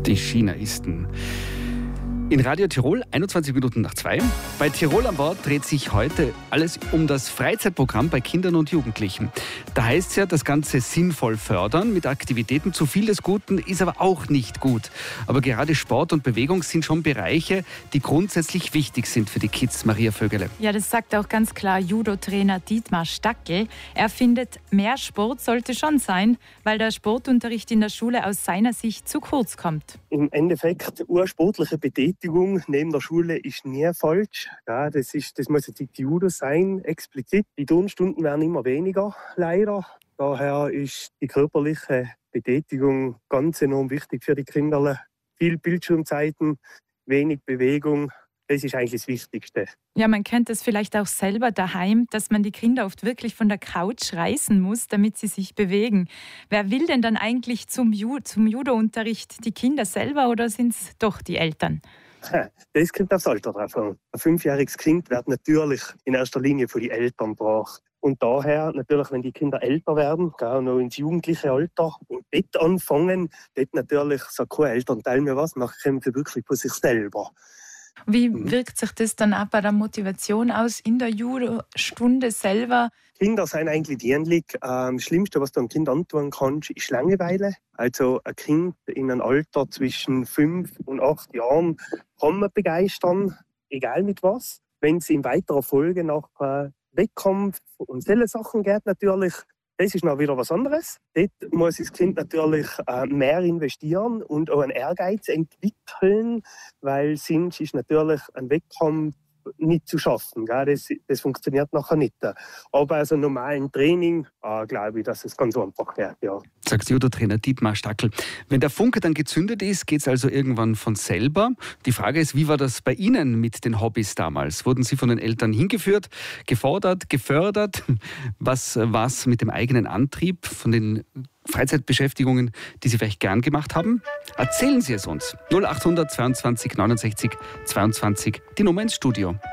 Die Chinaisten. In Radio Tirol, 21 Minuten nach 2. Bei Tirol am Wort dreht sich heute alles um das Freizeitprogramm bei Kindern und Jugendlichen. Da heißt es ja, das Ganze sinnvoll fördern mit Aktivitäten. Zu viel des Guten ist aber auch nicht gut. Aber gerade Sport und Bewegung sind schon Bereiche, die grundsätzlich wichtig sind für die Kids. Maria Vögele. Ja, das sagt auch ganz klar Judo-Trainer Dietmar Stackel. Er findet, mehr Sport sollte schon sein, weil der Sportunterricht in der Schule aus seiner Sicht zu kurz kommt. Im Endeffekt, ursportliche Betätigung neben der Schule ist nie falsch. Ja, das muss jetzt die Judo sein, explizit. Die Turnstunden werden immer weniger, leider. Daher ist die körperliche Betätigung ganz enorm wichtig für die Kinder. Viel Bildschirmzeiten, wenig Bewegung. Das ist eigentlich das Wichtigste. Ja, man kennt das vielleicht auch selber daheim, dass man die Kinder oft wirklich von der Couch reißen muss, damit sie sich bewegen. Wer will denn dann eigentlich zum Judo-Unterricht? Die Kinder selber oder sind es doch die Eltern? Das kommt aufs Alter drauf an. Ein 5-jähriges Kind wird natürlich in erster Linie von den Eltern gebracht. Und daher, natürlich, wenn die Kinder älter werden, noch ins jugendliche Alter und dort anfangen, dort natürlich sagt kein Elternteil mehr was, nachher kommen sie wirklich von sich selber. Wie wirkt sich das dann auch bei der Motivation aus in der Judo-Stunde selber? Kinder sind eigentlich dienlich. Das Schlimmste, was du einem Kind antun kannst, ist Langeweile. Also ein Kind in einem Alter zwischen 5 und 8 Jahren kann man begeistern, egal mit was. Wenn es in weiterer Folge nach Wettkampf und solche Sachen geht natürlich, das ist noch wieder was anderes. Dort muss das Kind natürlich mehr investieren und auch einen Ehrgeiz entwickeln, weil sonst ist natürlich ein Wettkampf nicht zu schaffen. Das funktioniert nachher nicht. Aber also normalen Training glaube ich, dass es ganz einfach wird. Ja. Sagt Judo-Trainer Dietmar Stackel. Wenn der Funke dann gezündet ist, geht es also irgendwann von selber. Die Frage ist, wie war das bei Ihnen mit den Hobbys damals? Wurden Sie von den Eltern hingeführt, gefordert, gefördert? Was war es mit dem eigenen Antrieb von den Freizeitbeschäftigungen, die Sie vielleicht gern gemacht haben? Erzählen Sie es uns. 0800 22 69 22, die Nummer ins Studio.